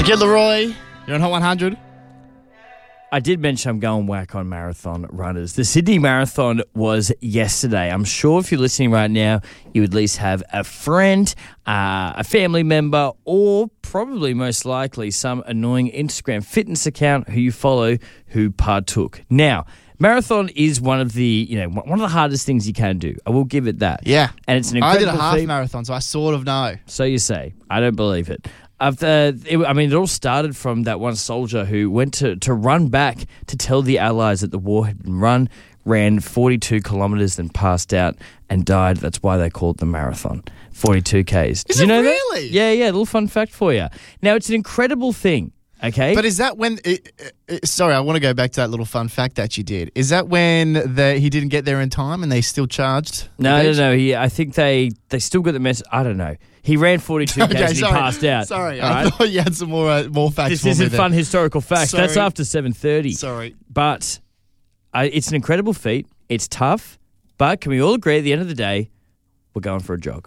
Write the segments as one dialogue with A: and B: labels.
A: Kid Leroy, you're on Hot 100.
B: I did mention I'm going whack on marathon runners. The Sydney Marathon was yesterday. I'm sure if you're listening right now, you at least have a friend, a family member, or probably most likely some annoying Instagram fitness account who you follow who partook. Now, marathon is one of the hardest things you can do. I will give it that.
A: Yeah.
B: And it's an
A: I
B: incredible
A: did a half
B: feat.
A: marathon, so I sort of know.
B: So you say. I don't believe it. It all started from that one soldier who went to run back to tell the Allies that the war had been run, ran 42 kilometres, then passed out and died. That's why they called it the marathon. 42 Ks. Did you know
A: really?
B: that? Yeah, a little fun fact for you. Now, it's an incredible thing, okay?
A: But is that when... sorry, I want to go back to that little fun fact that you did. Is that when he didn't get there in time and they still charged?
B: No. I think they still got the message. I don't know. He ran 42 Ks and he passed out.
A: Sorry,
B: All
A: I thought you had some more facts
B: This
A: for me
B: isn't
A: there.
B: fun historical facts.
A: Sorry.
B: That's after 7:30.
A: Sorry.
B: But it's an incredible feat. It's tough. But can we all agree at the end of the day, we're going for a jog?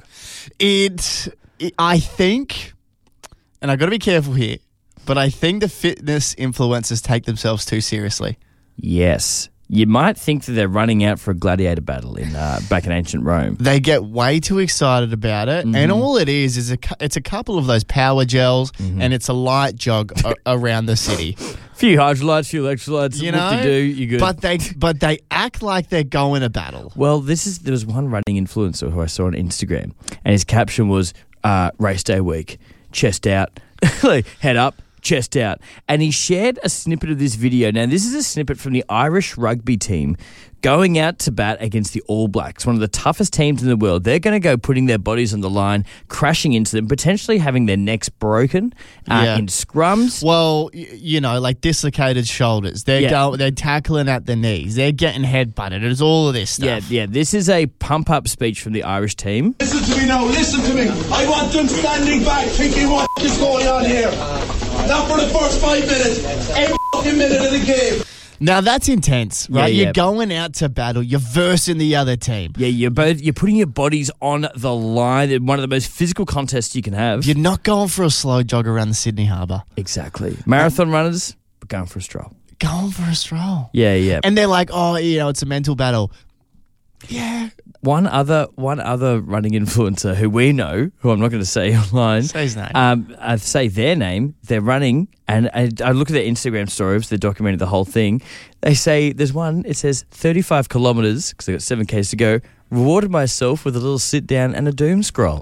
A: I think, and I've got to be careful here, but I think the fitness influencers take themselves too seriously.
B: Yes. You might think that they're running out for a gladiator battle in back in ancient Rome.
A: They get way too excited about it, and all it is it's a couple of those power gels, and it's a light jog around the city.
B: Few hydrolytes, few electrolytes.
A: You
B: what
A: know,
B: to do, you're good.
A: But they act like they're going to battle.
B: Well, there was one running influencer who I saw on Instagram, and his caption was race day week, chest out, head up, chest out. And he shared a snippet of this video. Now, this is a snippet from the Irish rugby team going out to bat against the All Blacks, one of the toughest teams in the world. They're going to go putting their bodies on the line, crashing into them, potentially having their necks broken in scrums.
A: Well, like dislocated shoulders. They're tackling at the knees. They're getting headbutted. It's all of this stuff.
B: Yeah. This is a pump-up speech from the Irish team.
C: Listen to me now. Listen to me. I want them standing back thinking what is going on here. Not for the first 5 minutes. Every fucking minute of the game.
A: Now that's intense, right?
B: Yeah.
A: You're going out to battle. You're versing the other team.
B: Yeah, you're putting your bodies on the line in one of the most physical contests you can have.
A: You're not going for a slow jog around the Sydney Harbour.
B: Exactly. Marathon runners, we're going for a stroll.
A: Going for a stroll.
B: Yeah.
A: And they're like, it's a mental battle. Yeah.
B: One other running influencer who we know, who I'm not going to say online.
A: Say his name.
B: I say their name. They're running, and I look at their Instagram stories. They documented the whole thing. They say there's one. It says 35 kilometres because they got 7 Ks to go. Rewarded myself with a little sit down and a doom scroll.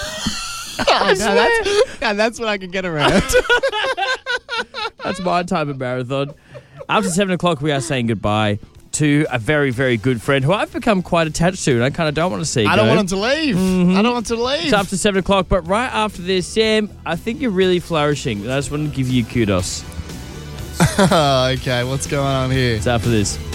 A: That's what I can get around.
B: That's my type of marathon. After 7 o'clock, we are saying goodbye to a very, very good friend who I've become quite attached to, and I kind of don't want to see
A: I
B: go.
A: don't want him to leave. I don't want him to leave.
B: It's after 7 o'clock, but right after this, Sam, I think you're really flourishing. And I just want to give you kudos.
A: Okay, what's going on here?
B: It's after this.